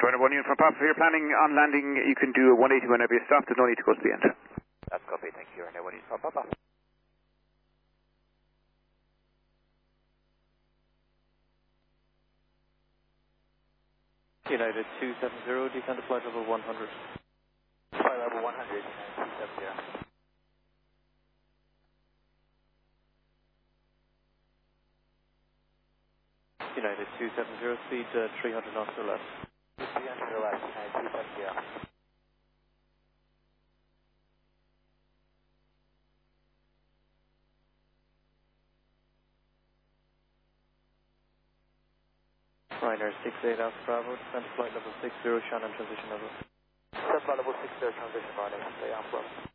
Joiner 1 Uniform Papa, if you're planning on landing, you can do a 180 whenever you stop. There's no need to go to the end. That's copy, thank you. Joiner 1 Uniform Papa. United 270, descend to flight level 100. Flight level 100, United 270. United 270, speed 300 knots or less. 300 or less, United 270. Ryanair 68 Alpha Bravo, descend to flight level 60, Shannon transition level. Descend flight level 60, transition Ryanair 68 Alpha Bravo.